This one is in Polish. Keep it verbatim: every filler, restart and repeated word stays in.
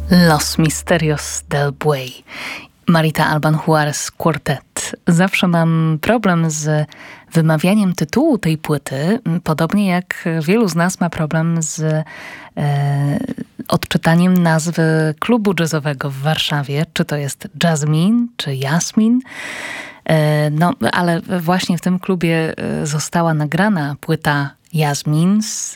Los Misterios del Buey. Marita Alban Juarez Quartet. Zawsze mam problem z wymawianiem tytułu tej płyty, podobnie jak wielu z nas ma problem z e, odczytaniem nazwy klubu jazzowego w Warszawie. Czy to jest Jasmine, czy Jasmin. E, no, ale właśnie w tym klubie została nagrana płyta Jasmin z